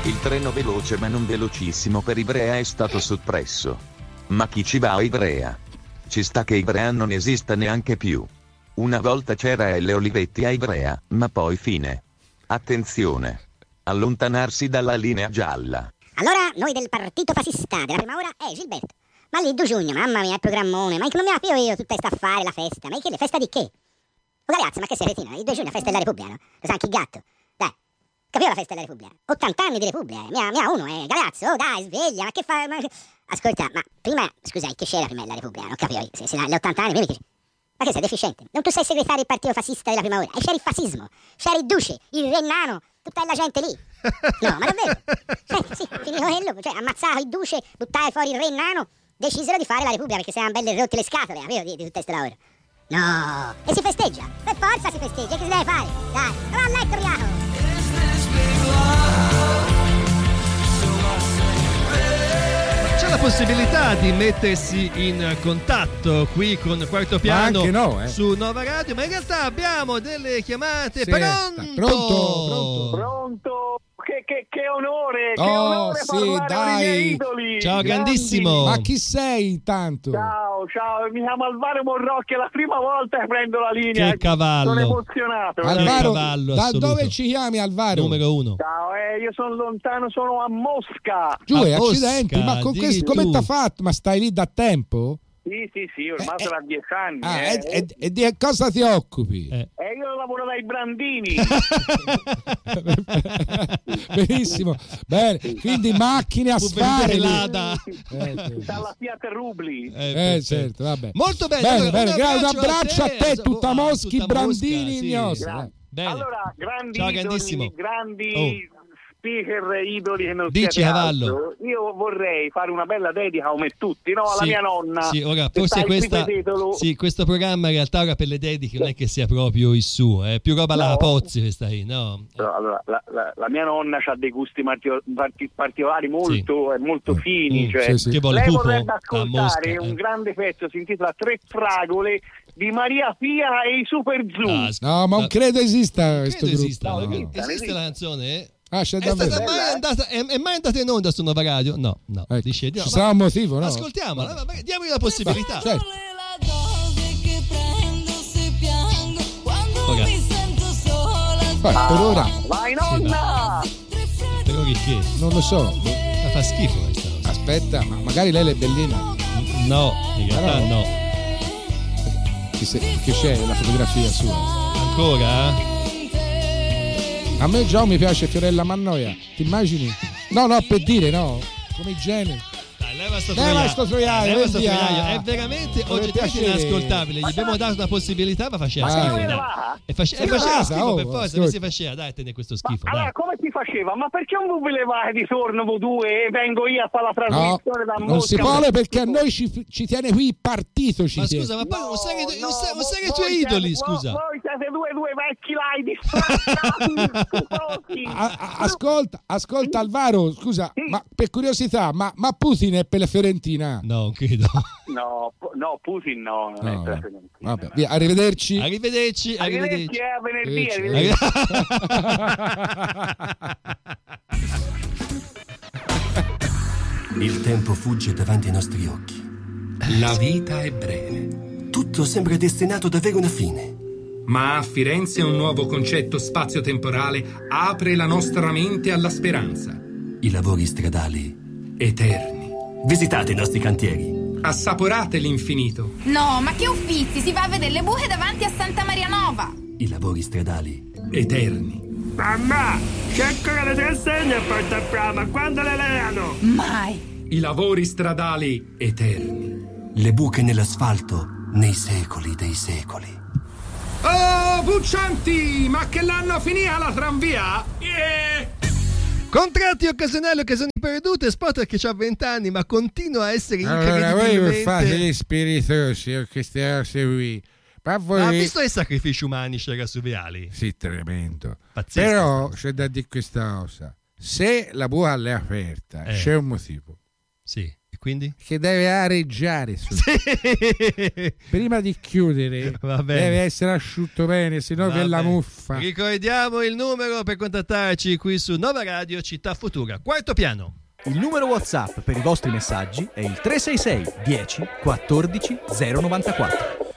Il treno veloce ma non velocissimo per Ivrea è stato soppresso. Ma chi ci va a Ivrea? Ci sta che Ivrea non esista neanche più. Una volta c'era L. Olivetti a Ivrea, ma poi fine. Attenzione. Allontanarsi dalla linea gialla. Allora, noi del partito fascista della prima ora, Gilberto. Ma lì 2 giugno, mamma mia, il programmone. Ma non mi la fio io tutta questa affare, la festa. Ma che festa di che? Oh ragazzi, ma che sei retina? Il 2 giugno è festa della Repubblica, no? Lo sa anche il gatto. Dai, capito la festa della Repubblica? 80 anni di Repubblica. Mia uno, Galeazzo, oh dai, sveglia, ma che fa? Ascolta, ma prima, scusa, che c'era prima la Repubblica? Non capivo, se le 80 anni, prima che... Ma che sei deficiente? Non tu sei segretario del partito fascista della prima ora, e c'era il fascismo, c'era il duce, il re nano, tutta la gente lì. No, ma davvero? Sì, finito quello, cioè ammazzato il duce, buttare fuori il re nano, decisero di fare la Repubblica perché si erano belle rotte le scatole, capito, di tutte queste lavoro. No, e si festeggia, per forza si festeggia, che si deve fare? Dai, va a letto, Riaco! C'è la possibilità di mettersi in contatto qui con Quarto Piano su Nova Radio, ma in realtà abbiamo delle chiamate. Pronto? Che onore, che onore parlare con i miei idoli. Ciao grandissimo. Ma chi sei tanto? Ciao, mi chiamo Alvaro Morrocchi, è la prima volta che prendo la linea. Che cavallo. Sono emozionato. Alvaro, cavallo da assoluto. dove ci chiami, Alvaro? Numero 1. Ciao, io sono lontano, sono a Mosca. Accidenti, Mosca, ma con questo come t'ha fatto? Ma stai lì da tempo? Sì, ormai da 10 anni. E di cosa ti occupi? Io lavoro dai Brandini. Benissimo, bene, quindi macchine a sfare dalla Fiat Rubli. Certo, vabbè. Molto bene, bene, un abbraccio a te, tutta Moschi, tutta Brandini, Mosca, bene. Allora, grandi ciao, idoli, grandissimo. grandi speaker, idoli che non dici, siete cavallo. altro. Io vorrei fare una bella dedica come tutti, no? Alla mia nonna. Sì, ora forse questo programma in realtà ora per le dediche non è che sia proprio il suo, è più roba la Pozzi questa lì, no? Allora, la mia nonna ha dei gusti particolari molto fini, cioè che vuole lei pupo vorrebbe a ascoltare Mosca, un grande pezzo, si intitola Tre fragole di Maria Pia e i Super Zoo. No, ma non credo esista questo gruppo. Esiste la canzone? C'è è mai andata in onda su Nova Radio? No. Ci sarà un motivo, no? Ascoltiamola, diamogli la possibilità. Certo. Per ora. Vai nonna! Però che? Non lo so. Ma fa schifo questa cosa. Aspetta, ma magari lei è bellina. No, in realtà no. Che c'è la fotografia sua? Ancora? A me già mi piace Fiorella Mannoia, ti immagini? No, per dire, no, come genere. Dai, leva sto troiaio, è veramente oggettivamente inascoltabile. Gli abbiamo dato una possibilità, ma faceva schifo. E faceva schifo per forza, non si faceva, dai, tenere questo schifo. Allora, come si faceva? Ma perché non vi levate di torno voi due e vengo io a fare la trasmissione da Mosca? Non si vuole perché a noi ci tiene qui il partito. Ma scusa, ma poi non sai che i tuoi idoli, scusa. Voi siete due vecchi Ascolta Alvaro, scusa, ma per curiosità, ma Putin è per la Fiorentina? No, non credo. No, Putin no, non è per la Fiorentina. Vabbè, via, arrivederci. A venerdì. Il tempo fugge davanti ai nostri occhi. La vita è breve. Tutto sembra destinato ad avere una fine. Ma a Firenze un nuovo concetto spazio-temporale apre la nostra mente alla speranza. I lavori stradali eterni. Visitate i nostri cantieri. Assaporate l'infinito. No, ma che uffizi! Si va a vedere le buche davanti a Santa Maria Nova. I lavori stradali eterni. Mamma, c'è ancora le trassegne a Porta Prama, quando le leano? Mai. I lavori stradali eterni. Le buche nell'asfalto nei secoli dei secoli. Oh, Buccianti, ma che l'hanno finita la tranvia? Contratti occasionali, occasioni perdute, spot che ha 20 anni ma continua a essere incredibilmente... Allora voi fate gli spiritosi o queste cose qui. Ma ha visto i sacrifici umani c'era su Viali? Sì, tremendo. Pazzesco. Però c'è da dire questa cosa. Se la buca è aperta c'è un motivo. Sì. Quindi? Che deve areggiare prima di chiudere. Deve essere asciutto bene, se no per la muffa. Ricordiamo il numero per contattarci qui su Nova Radio Città Futura, quarto piano. Il numero WhatsApp per i vostri messaggi è il 366 10 14 094.